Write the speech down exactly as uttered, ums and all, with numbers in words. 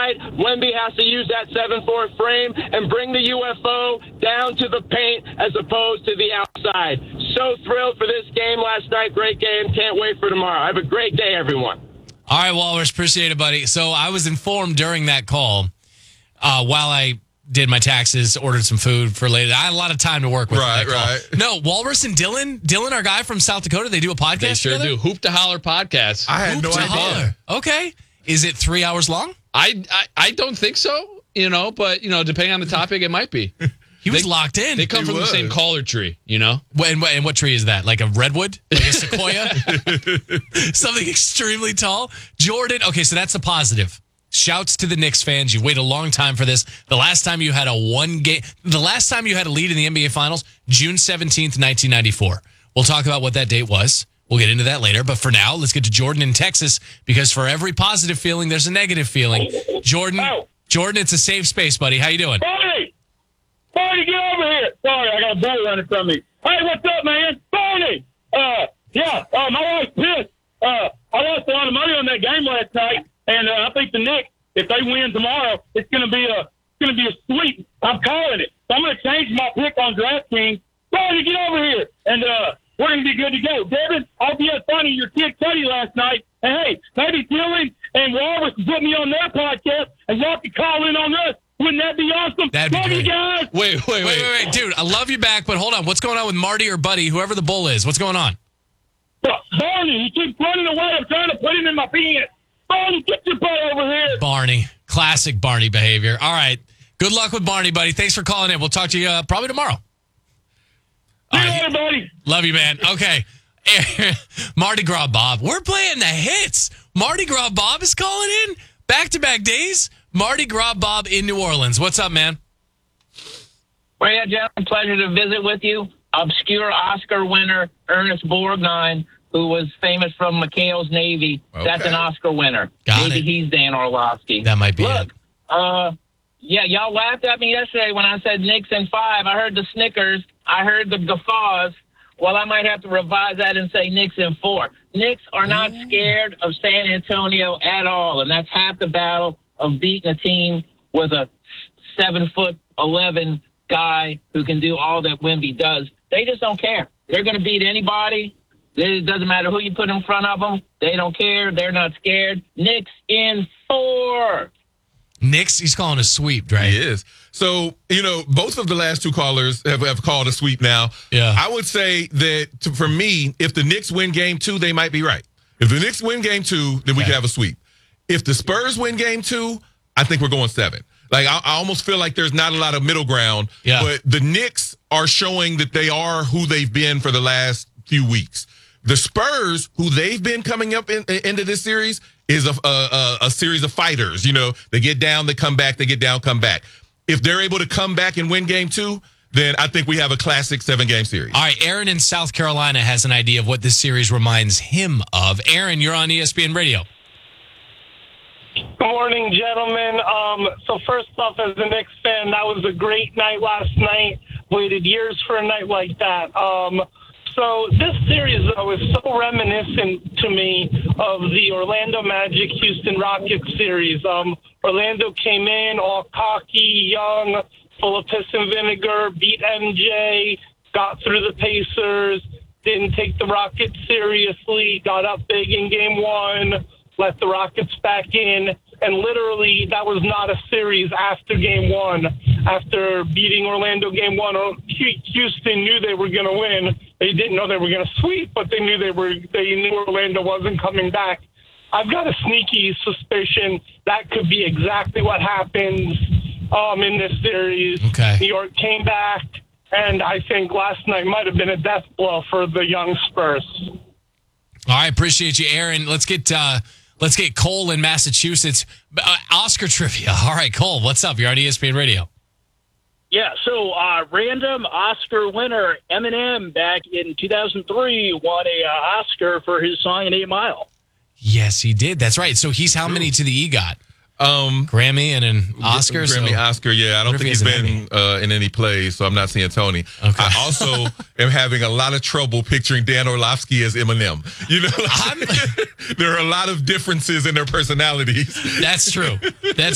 tonight, Wemby has to use that seven four frame and bring the U F O down to the paint as opposed to the outside. So thrilled for this game last night. Great game. Can't wait for tomorrow. Have a great day, everyone. All right, Walrus. Appreciate it, buddy. So I was informed during that call uh, while I did my taxes, ordered some food for later. I had a lot of time to work with. Right, right. No, Walrus and Dylan, Dylan, our guy from South Dakota, they do a podcast They sure together? do. Hoop to Holler podcast. I had Hoop no to idea. Holler. Okay. Is it three hours long? I, I I don't think so, you know, but, you know, depending on the topic, it might be. He was They- locked in. They come He from was. the same caller tree, you know? What- And what, and what tree is that? Like a redwood? Like a sequoia? Something extremely tall? Jordan, okay, so that's a positive. Shouts to the Knicks fans. You wait a long time for this. The last time you had a one game, the last time you had a lead in the N B A Finals, June seventeenth, nineteen ninety-four. We'll talk about what that date was. We'll get into that later. But for now, let's get to Jordan in Texas, because for every positive feeling, there's a negative feeling. Jordan, Oh. Jordan, it's a safe space, buddy. How you doing? Barney! Barney, get over here! Sorry, I got a bull running from me. Hey, what's up, man? Barney! Uh, yeah, uh, my wife's pissed. Uh, I lost a lot of money on that game last night, and uh, I think the Knicks, if they win tomorrow, it's gonna be a it's gonna be a sweep. I'm calling it. So I'm gonna change my pick on DraftKings. Barney, get over here, and uh, we're gonna be good to go. Devin, I hope you had fun in your kid Cuddy last night. And hey, maybe Dylan and Walrus can put me on their podcast, and y'all can call in on us. Wouldn't that be awesome? That'd be Love you great. guys. Wait, wait, Wait, wait, wait, dude. I love you back, but hold on. What's going on with Marty or Buddy, whoever the bull is? What's going on? Barney, he keeps running away. I'm trying to put him in my pants. Barney, get your butt over here. Barney. Classic Barney behavior. All right. Good luck with Barney, buddy. Thanks for calling in. We'll talk to you uh, probably tomorrow. All See you right. later, buddy. Love you, man. Okay. Mardi Gras Bob. We're playing the hits. Mardi Gras Bob is calling in. Back-to-back days. Mardi Gras Bob in New Orleans. What's up, man? Well, yeah, gentlemen, pleasure to visit with you. Obscure Oscar winner Ernest Borgnine, who was famous from McHale's Navy. Okay. That's an Oscar winner. Got Maybe it. he's Dan Orlovsky. That might be Look, it. uh, yeah, y'all laughed at me yesterday when I said Knicks in five. I heard the snickers. I heard the guffaws. Well, I might have to revise that and say Knicks in four. Knicks are not scared of San Antonio at all, and that's half the battle of beating a team with a seven foot eleven guy who can do all that Wemby does. They just don't care. They're going to beat anybody. It doesn't matter who you put in front of them. They don't care. They're not scared. Knicks in four. Knicks, he's calling a sweep, right? He is. So, you know, both of the last two callers have, have called a sweep now. Yeah. I would say that, to, for me, if the Knicks win game two, they might be right. If the Knicks win game two, then we Okay. can have a sweep. If the Spurs win game two, I think we're going seven. Like, I, I almost feel like there's not a lot of middle ground. Yeah. But the Knicks are showing that they are who they've been for the last few weeks. The Spurs, who they've been coming up in, in, into this series, is a, a, a series of fighters. You know, they get down, they come back, they get down, come back. If they're able to come back and win game two, then I think we have a classic seven-game series. All right, Aaron in South Carolina has an idea of what this series reminds him of. Aaron, you're on E S P N Radio. Good morning, gentlemen. Um, so first off, as a Knicks fan, that was a great night last night. Waited years for a night like that. Um, so this series, though, is so reminiscent to me of the Orlando Magic Houston Rockets series. Um, Orlando came in all cocky, young, full of piss and vinegar, beat M J, got through the Pacers, didn't take the Rockets seriously, got up big in game one, let the Rockets back in, and literally that was not a series after game one. After beating Orlando game one, Houston knew they were going to win. They didn't know they were going to sweep, but they knew they were. They knew Orlando wasn't coming back. I've got a sneaky suspicion that could be exactly what happens um, in this series. Okay. New York came back, and I think last night might have been a death blow for the young Spurs. All right, appreciate you, Aaron. Let's get uh, let's get Cole in Massachusetts. Uh, Oscar trivia. All right, Cole, what's up? You're on E S P N Radio. Yeah, so uh, random Oscar winner Eminem back in two thousand three won a uh, Oscar for his song "An Eight Mile." Yes, he did. That's right. So he's how many to the EGOT? Um, Grammy and an Oscar. Grammy, so Oscar, yeah. I don't wonder think if he's he has an been uh, in any plays, so I'm not seeing Tony. Okay. I also am having a lot of trouble picturing Dan Orlovsky as Eminem. You know, I'm- there are a lot of differences in their personalities. That's true. That's